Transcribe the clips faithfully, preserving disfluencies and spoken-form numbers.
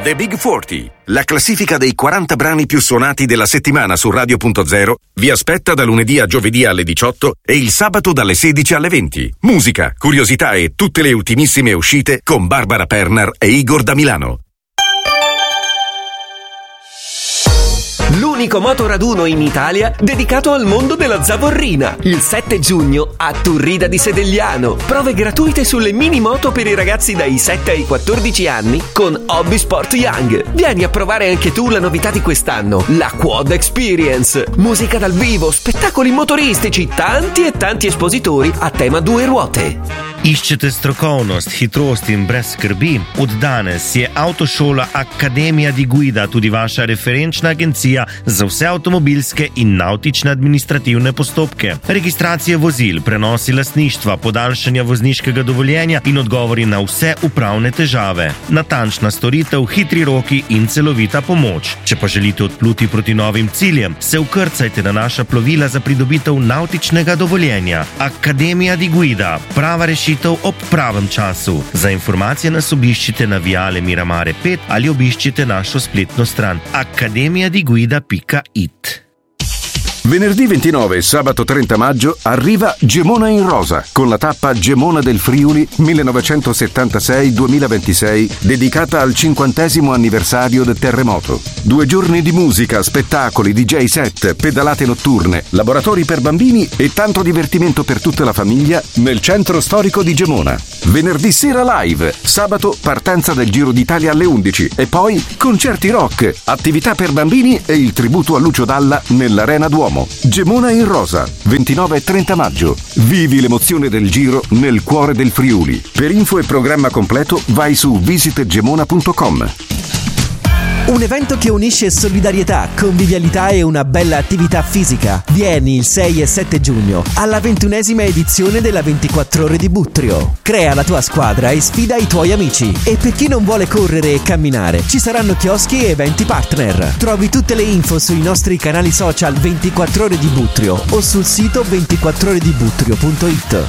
The Big quaranta, la classifica dei quaranta brani più suonati della settimana su Radio punto zero, vi aspetta da lunedì a giovedì alle diciotto e il sabato dalle sedici alle venti. Musica, curiosità e tutte le ultimissime uscite con Barbara Pernar e Igor da Milano. L'unico motoraduno in Italia dedicato al mondo della zavorrina. Il sette giugno a Turrida di Sedegliano. Prove gratuite sulle mini moto per i ragazzi dai sette ai quattordici anni con Hobby Sport Young. Vieni a provare anche tu la novità di quest'anno, la Quad Experience. Musica dal vivo, spettacoli motoristici, tanti e tanti espositori a tema due ruote. Iščete strokovnost, hitrost in brez skrbi? Od danes je Avtošola Akademija di Guida tudi vaša referenčna agencija za vse avtomobilske in nautične administrativne postopke. Registracije vozil, prenosi lastništva, podaljšanja vozniškega dovoljenja in odgovori na vse upravne težave. Natančna storitev, hitri roki in celovita pomoč. Če pa želite odpluti proti novim ciljem, se vkrcajte na naša plovila za pridobitev nautičnega dovoljenja. Akademija di Guida, prava rešitev ob pravem času. Za informacije nas obiščite na Viale Miramare pet ali obiščite našo spletno stran akademija di guida pika it. Venerdì ventinove e sabato trenta maggio arriva Gemona in Rosa con la tappa Gemona del Friuli millenovecentosettantasei duemilaventisei dedicata al cinquantesimo anniversario del terremoto. Due giorni di musica, spettacoli, D J set, pedalate notturne, laboratori per bambini e tanto divertimento per tutta la famiglia nel centro storico di Gemona. Venerdì sera live, sabato partenza del Giro d'Italia alle undici e poi concerti rock, attività per bambini e il tributo a Lucio Dalla nell'Arena Duomo. Gemona in Rosa, ventinove e trenta maggio. Vivi l'emozione del Giro nel cuore del Friuli. Per info e programma completo vai su visit gemona punto com. Un evento che unisce solidarietà, convivialità e una bella attività fisica. Vieni il sei e sette giugno alla ventunesima edizione della ventiquattro ore di Buttrio. Crea la tua squadra e sfida i tuoi amici. E per chi non vuole correre e camminare, ci saranno chioschi e eventi partner. Trovi tutte le info sui nostri canali social ventiquattro ore di Buttrio o sul sito ventiquattro ore di buttrio punto it.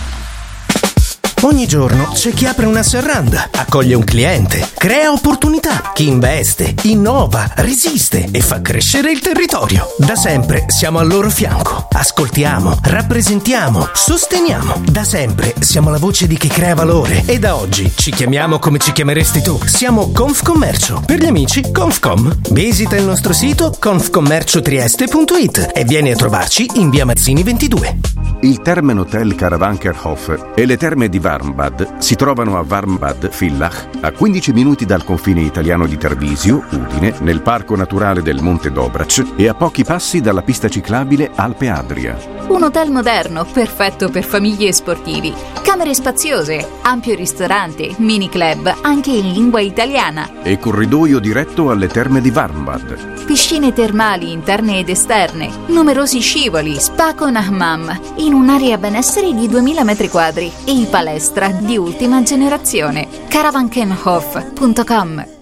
Ogni giorno c'è chi apre una serranda, accoglie un cliente, crea opportunità, chi investe, innova, resiste e fa crescere il territorio. Da sempre siamo al loro fianco. Ascoltiamo, rappresentiamo, sosteniamo. Da sempre siamo la voce di chi crea valore e da oggi ci chiamiamo come ci chiameresti tu. Siamo Confcommercio. Per gli amici Confcom. Visita il nostro sito confcommercio trieste punto it e vieni a trovarci in via Mazzini ventidue. Il Termen Hotel Karawankerhof e le terme di Warmbad si trovano a Warmbad Villach, a quindici minuti dal confine italiano di Tarvisio, Udine, nel Parco Naturale del Monte Dobrac e a pochi passi dalla pista ciclabile Alpe Adria. Un hotel moderno, perfetto per famiglie e sportivi. Camere spaziose, ampio ristorante, mini club, anche in lingua italiana. E corridoio diretto alle terme di Warmbad. Piscine termali interne ed esterne, numerosi scivoli, spa con hammam, in un'area benessere di duemila metri quadri e palestra di ultima generazione. Karawankenhof punto com